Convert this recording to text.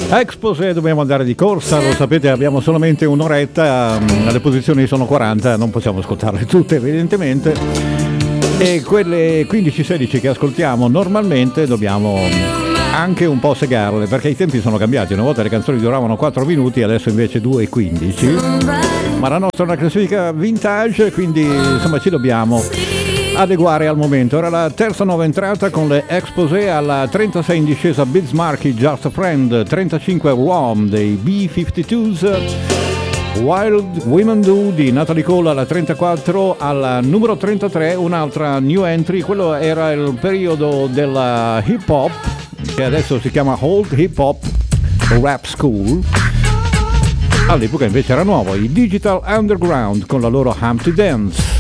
Exposé, dobbiamo andare di corsa, lo sapete, abbiamo solamente un'oretta, le posizioni sono 40, non possiamo ascoltarle tutte evidentemente, e quelle 15-16 che ascoltiamo normalmente dobbiamo anche un po' segarle, perché i tempi sono cambiati. Una volta le canzoni duravano 4 minuti, adesso invece 2,15, ma la nostra è una classifica vintage, quindi insomma ci dobbiamo adeguare al momento. Era la terza nuova entrata con le Exposé, alla 36 in discesa Bismarck, Just a Friend, 35 Rom dei B-52s, Wild Women Do di Natalie Cole alla 34, alla numero 33 un'altra new entry. Quello era il periodo della hip hop, che adesso si chiama Old Hip Hop Rap School. All'epoca invece era nuovo, i Digital Underground con la loro Humpty Dance.